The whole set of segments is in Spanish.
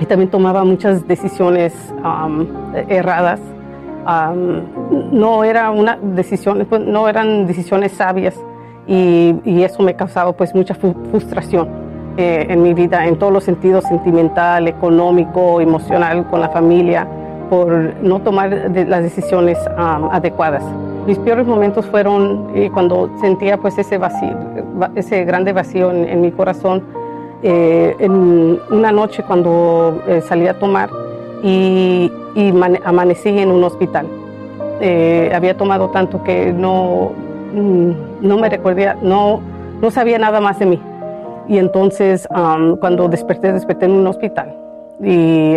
también tomaba muchas decisiones erradas. No eran decisiones sabias y eso me causaba pues mucha frustración en mi vida, en todos los sentidos, sentimental, económico, emocional, con la familia, por no tomar las decisiones adecuadas. Mis peores momentos fueron cuando sentía pues ese vacío, ese grande vacío en mi corazón. En una noche cuando salí a tomar y amanecí en un hospital. Había tomado tanto que no me recordaba, no sabía nada más de mí. Y entonces cuando desperté en un hospital y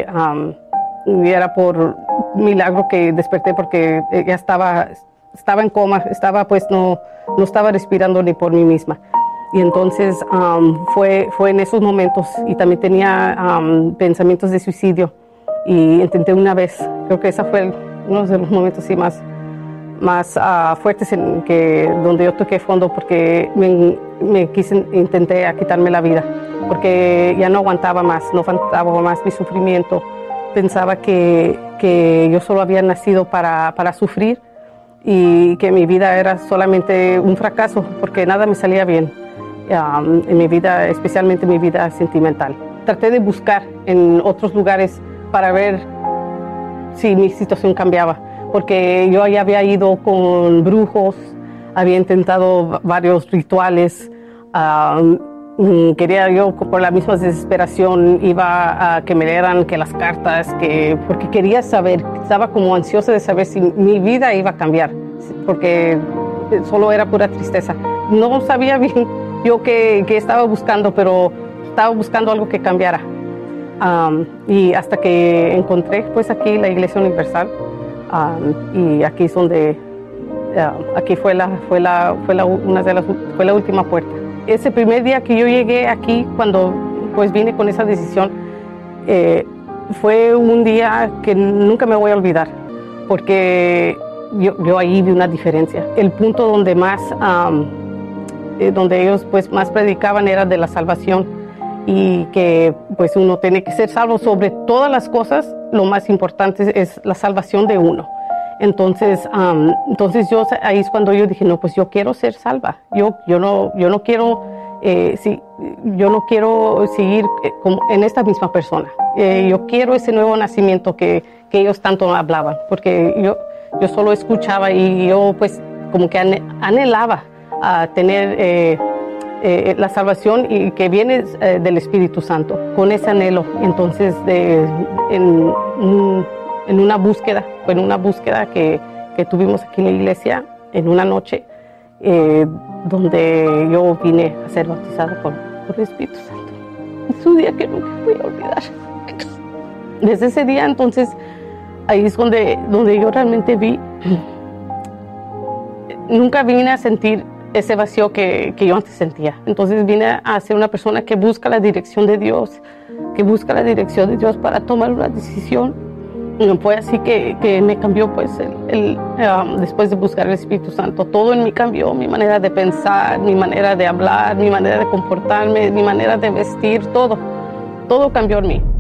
era por milagro que desperté porque ya estaba en coma, no estaba respirando ni por mí misma. Y entonces fue en esos momentos, y también tenía pensamientos de suicidio, y intenté una vez. Creo que ese fue uno de los momentos sí, más fuertes donde yo toqué fondo, porque intenté quitarme la vida, porque ya no aguantaba más mi sufrimiento. Pensaba que yo solo había nacido para sufrir y que mi vida era solamente un fracaso, porque nada me salía bien. En mi vida, especialmente mi vida sentimental. Traté de buscar en otros lugares para ver si mi situación cambiaba, porque yo ya había ido con brujos, había intentado varios rituales, quería yo, por la misma desesperación, iba a que me leyeran que las cartas, porque quería saber, estaba como ansiosa de saber si mi vida iba a cambiar, porque solo era pura tristeza. No sabía bien yo que estaba buscando, pero estaba buscando algo que cambiara. Y hasta que encontré pues aquí la Iglesia Universal, y aquí es donde aquí fue la última puerta. Ese primer día que yo llegué aquí, cuando pues vine con esa decisión, fue un día que nunca me voy a olvidar, porque yo ahí vi una diferencia. El punto donde donde ellos pues más predicaban era de la salvación, y que pues uno tiene que ser salvo sobre todas las cosas. Lo más importante es la salvación de uno. Entonces ahí es cuando yo dije, no, pues yo quiero ser salva. Yo no quiero seguir como en esta misma persona. Yo quiero ese nuevo nacimiento que ellos tanto hablaban, porque yo solo escuchaba, y yo pues como que anhelaba a tener la salvación, y que viene del Espíritu Santo, con ese anhelo. Entonces en una búsqueda que tuvimos aquí en la iglesia, en una noche donde yo vine a ser bautizada por el Espíritu Santo. Es un día que nunca voy a olvidar. Desde ese día, entonces, ahí es donde yo realmente vi. Nunca vine a sentir ese vacío que yo antes sentía. Entonces vine a ser una persona que busca la dirección de Dios, para tomar una decisión. Fue así que me cambió pues después de buscar el Espíritu Santo. Todo en mí cambió: mi manera de pensar, mi manera de hablar, mi manera de comportarme, mi manera de vestir, todo cambió en mí.